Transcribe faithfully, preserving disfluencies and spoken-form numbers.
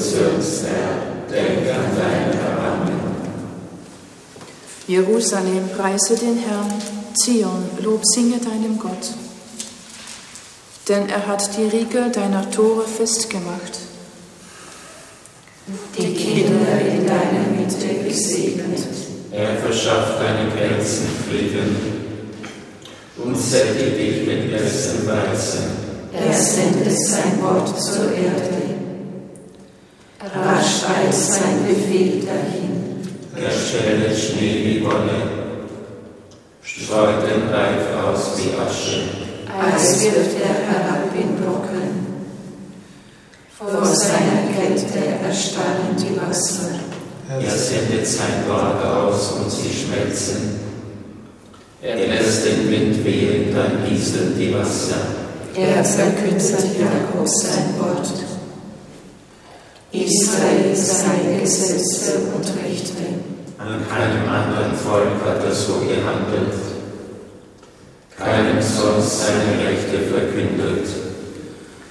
zu uns, Herr, denk an dein Erbarmen. Jerusalem, preise den Herrn, Zion, Lob singe deinem Gott. Denn er hat die Riegel deiner Tore festgemacht. Die Kinder in deiner Mitte gesegnet. Er verschafft deine Grenzen Frieden und sättigt dich mit bestem Weizen. Er sendet sein Wort zur Erde. Rasch eilt sein Befehl dahin. Er stellt Schnee wie Wolle, streut den Reif aus wie Asche. Als wirft er herab in Brocken. Vor seiner Kälte erstarren die Wasser. Er sendet sein Wort aus und sie schmelzen. Er lässt den Wind wehen, dann rieseln die Wasser. Er verkündet Jakob sein Wort. Israel seine Gesetze und Rechte. An keinem anderen Volk hat er so gehandelt. Keinem sonst seine Rechte verkündet.